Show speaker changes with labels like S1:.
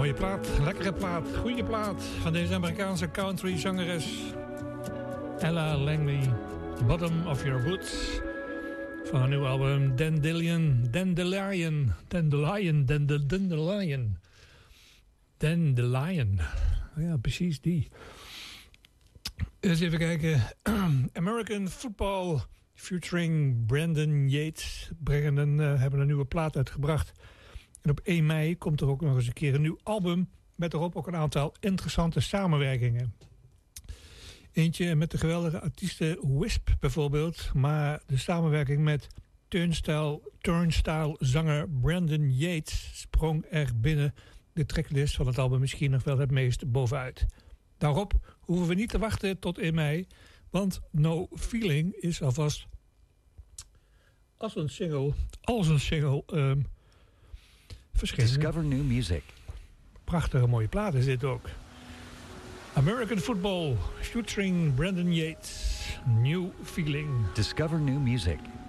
S1: Mooie plaat, lekkere plaat, goede plaat van deze Amerikaanse country zangeres Ella Langley. Bottom of Your Boots. Van haar nieuwe album Dandelion. Ja, precies die. Eens even kijken. American Football featuring Brandon Yates hebben een nieuwe plaat uitgebracht. En op 1 mei komt er ook nog eens een keer een nieuw album met erop ook een aantal interessante samenwerkingen. Eentje met de geweldige artiesten Wisp bijvoorbeeld, maar de samenwerking met Turnstile zanger Brandon Yates sprong er binnen de tracklist van het album misschien nog wel het meest bovenuit. Daarop hoeven we niet te wachten tot 1 mei, want No Feeling is alvast als een single verschenen.
S2: Discover new music.
S1: Prachtige mooie plaat is dit ook. American Football featuring Brandon Yates. New Feeling.
S2: Discover new music.